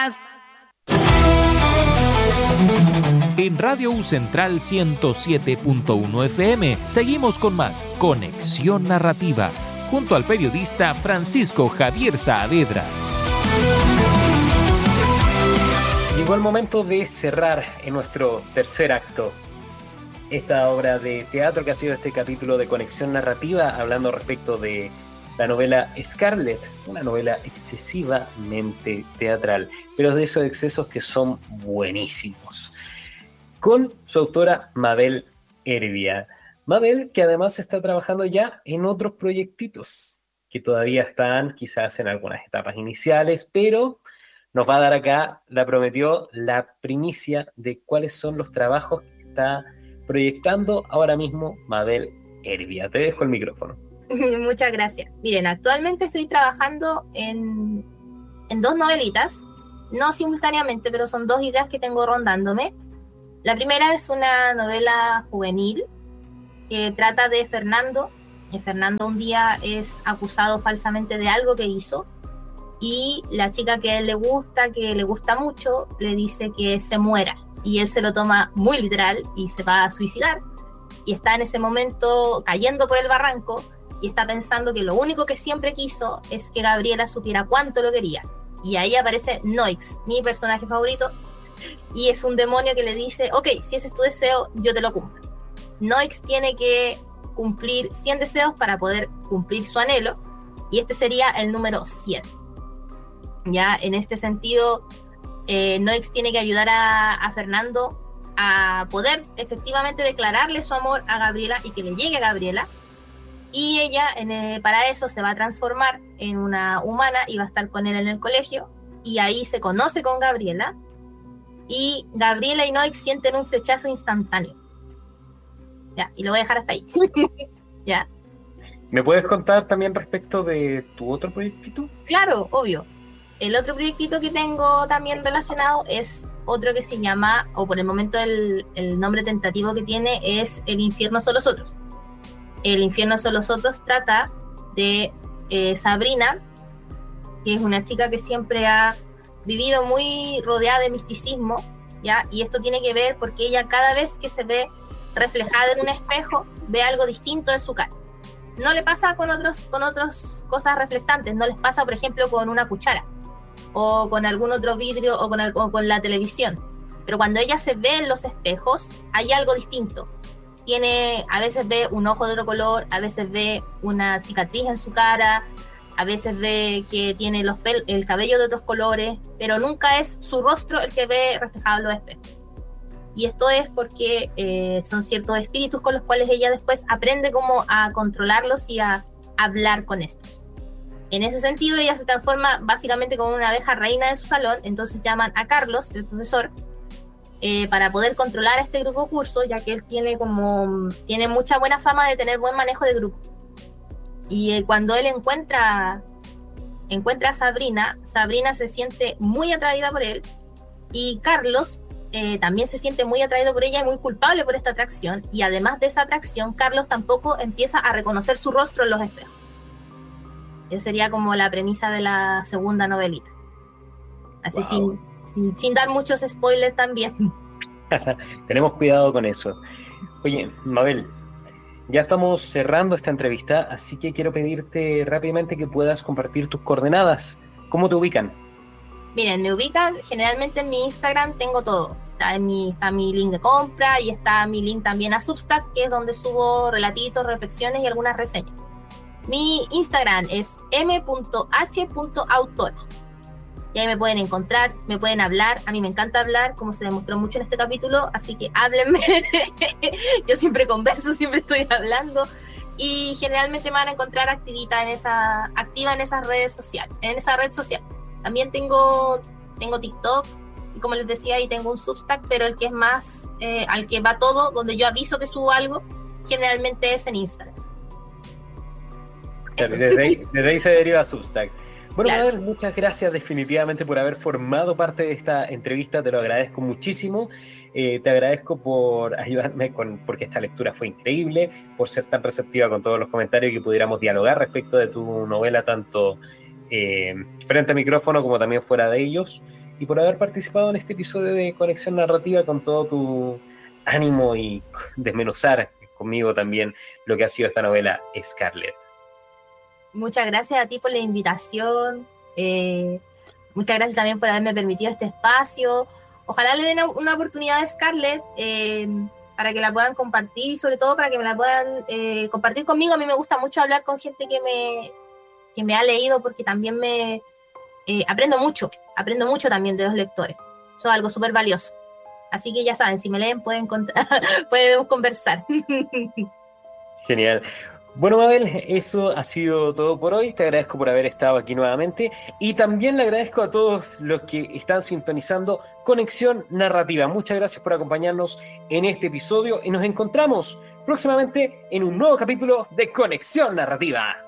más. En Radio U Central 107.1 FM seguimos con más Conexión Narrativa, junto al periodista Francisco Javier Saavedra. Llegó el momento de cerrar en nuestro tercer acto esta obra de teatro que ha sido este capítulo de Conexión Narrativa, hablando respecto de la novela Scarlett, una novela excesivamente teatral, pero de esos excesos que son buenísimos, con su autora Mabel Heredia. Mabel, que además está trabajando ya en otros proyectitos, que todavía están quizás en algunas etapas iniciales, pero nos va a dar acá, la prometió, la primicia de cuáles son los trabajos que está proyectando ahora mismo Mabel Heredia. Te dejo el micrófono. Muchas gracias. Miren, actualmente estoy trabajando en dos novelitas, no simultáneamente, pero son dos ideas que tengo rondándome. La primera es una novela juvenil que trata de Fernando. Fernando un día es acusado falsamente de algo que hizo y la chica que a él le gusta mucho, le dice que se muera y él se lo toma muy literal y se va a suicidar y está en ese momento cayendo por el barranco y está pensando que lo único que siempre quiso es que Gabriela supiera cuánto lo quería. Y ahí aparece Noix, mi personaje favorito, y es un demonio que le dice, ok, si ese es tu deseo, yo te lo cumplo. Noix tiene que cumplir 100 deseos para poder cumplir su anhelo, y este sería el número 100. Ya, en este sentido, Noix tiene que ayudar a Fernando a poder efectivamente declararle su amor a Gabriela y que le llegue a Gabriela. Y ella para eso se va a transformar en una humana y va a estar con él en el colegio y ahí se conoce con Gabriela y Gabriela y Noix sienten un flechazo instantáneo. Ya, y lo voy a dejar hasta ahí. Ya. ¿Me puedes contar también respecto de tu otro proyectito? Claro, obvio. El otro proyectito que tengo también relacionado es otro que se llama, o por el momento el nombre tentativo que tiene es El infierno son los otros. El infierno son los otros trata de Sabrina, que es una chica que siempre ha vivido muy rodeada de misticismo, ¿ya? Y esto tiene que ver porque ella cada vez que se ve reflejada en un espejo ve algo distinto de su cara. No le pasa con otras cosas reflectantes, no les pasa por ejemplo con una cuchara o con algún otro vidrio o con la televisión, pero cuando ella se ve en los espejos hay algo distinto. A veces ve un ojo de otro color, a veces ve una cicatriz en su cara, a veces ve que tiene el cabello de otros colores, pero nunca es su rostro el que ve reflejado en los espejos. Y esto es porque son ciertos espíritus con los cuales ella después aprende cómo a controlarlos y a hablar con estos. En ese sentido, ella se transforma básicamente como una abeja reina de su salón, entonces llaman a Carlos, el profesor, para poder controlar este grupo curso, ya que él tiene mucha buena fama de tener buen manejo de grupo. Y cuando él encuentra a Sabrina se siente muy atraída por él, y Carlos también se siente muy atraído por ella y muy culpable por esta atracción, y además de esa atracción, Carlos tampoco empieza a reconocer su rostro en los espejos. Esa sería como la premisa de la segunda novelita. Así wow. Sin dar muchos spoilers también. Tenemos cuidado con eso. Oye, Mabel, ya estamos cerrando esta entrevista, así que quiero pedirte rápidamente que puedas compartir tus coordenadas. ¿Cómo te ubican? Miren, me ubican generalmente en mi Instagram, tengo todo. Está mi link de compra y está mi link también a Substack, que es donde subo relatitos, reflexiones y algunas reseñas. Mi Instagram es m.h.autora. Y ahí me pueden encontrar, me pueden hablar. A mí me encanta hablar, como se demostró mucho en este capítulo, así que háblenme. Yo siempre converso, siempre estoy hablando. Y generalmente me van a encontrar activa en esas redes sociales, en esa red social. También tengo TikTok, y como les decía, ahí tengo un Substack, pero el que es más, al que va todo, donde yo aviso que subo algo, generalmente es en Instagram. Desde ahí se deriva Substack. Bueno, Claro. Mabel, muchas gracias definitivamente por haber formado parte de esta entrevista, te lo agradezco muchísimo, te agradezco por ayudarme porque esta lectura fue increíble, por ser tan receptiva con todos los comentarios y que pudiéramos dialogar respecto de tu novela, tanto frente al micrófono como también fuera de ellos. y por haber participado en este episodio de Conexión Narrativa con todo tu ánimo y desmenuzar conmigo también lo que ha sido esta novela Scarlet. Muchas gracias a ti por la invitación. Muchas gracias también por haberme permitido este espacio. Ojalá le den una oportunidad a Scarlet para que la puedan compartir y sobre todo para que me la puedan compartir conmigo. A mí me gusta mucho hablar con gente que me ha leído porque también aprendo mucho también de los lectores. Eso es algo súper valioso. Así que ya saben, si me leen podemos conversar. Genial. Bueno, Mabel, eso ha sido todo por hoy. Te agradezco por haber estado aquí nuevamente y también le agradezco a todos los que están sintonizando Conexión Narrativa. Muchas gracias por acompañarnos en este episodio y nos encontramos próximamente en un nuevo capítulo de Conexión Narrativa.